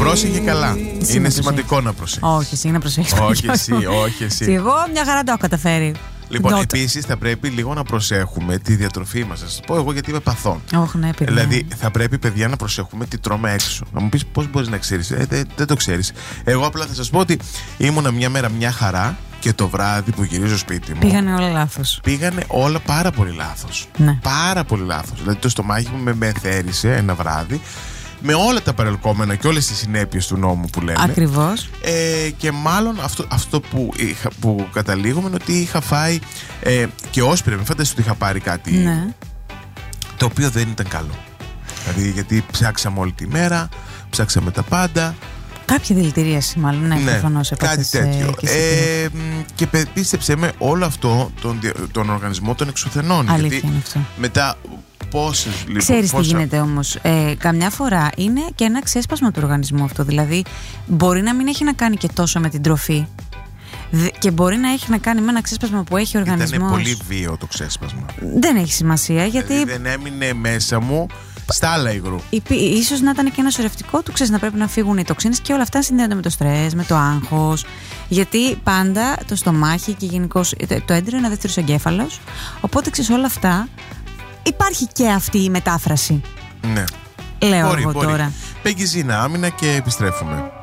Πρόσεχε καλά. Είναι σημαντικό να προσέχεις. Όχι, εσύ να προσέχεις. Όχι εσύ. Εγώ μια χαρά το έχω καταφέρει. Λοιπόν, επίσης θα πρέπει λίγο να προσέχουμε τη διατροφή μας. Θα σας πω εγώ γιατί είμαι παθών. Ναι, παιδιά. Δηλαδή, θα πρέπει, παιδιά, να προσέχουμε τι τρώμε έξω. Να μου πεις πώς μπορείς να ξέρεις. Δεν το ξέρεις. Εγώ απλά θα σας πω ότι ήμουνα μια μέρα μια χαρά και το βράδυ που γυρίζω σπίτι μου. Πήγανε όλα λάθος. Πήγανε όλα πάρα πολύ λάθος. Ναι. Πάρα πολύ λάθος. Δηλαδή, το στομάχι μου με εθέρισε ένα βράδυ. Με όλα τα παρελκόμενα και όλες τις συνέπειες του νόμου που λένε. Ακριβώς. Και μάλλον αυτό που καταλήγουμε είναι ότι είχα φάει και όσπρια. Μην φανταστείτε ότι είχα πάρει κάτι, ναι, το οποίο δεν ήταν καλό. Δηλαδή, γιατί ψάξαμε όλη τη μέρα, ψάξαμε τα πάντα. Κάποια δηλητηρίαση μάλλον, ναι, προφανώς. Κάτι τέτοιο. Και πίστεψέ με, όλο αυτό τον οργανισμό τον εξουθενώνει. Αλήθεια γιατί είναι αυτό. μετά πόσες, λοιπόν, ξέρεις τι γίνεται όμως. Καμιά φορά είναι και ένα ξέσπασμα του οργανισμού αυτό. Δηλαδή, μπορεί να μην έχει να κάνει και τόσο με την τροφή. Και μπορεί να έχει να κάνει με ένα ξέσπασμα που έχει ο οργανισμός. Ήταν πολύ βίαιο το ξέσπασμα. Δεν έχει σημασία, γιατί δηλαδή δεν έμεινε μέσα μου στα άλλα υγρού. Ίσως να ήταν και ένα σωρευτικό του, ξέρεις, να πρέπει να φύγουν οι τοξίνες και όλα αυτά συνδέονται με το στρες, με το άγχος. Γιατί πάντα το στομάχι και γενικώς το έντριο είναι δεύτερος εγκέφαλος. Οπότε ξέρεις, όλα αυτά υπάρχει και αυτή η μετάφραση. Ναι. Λέω εγώ τώρα. Πέγγι Ζήνα, άμυνα και επιστρέφουμε.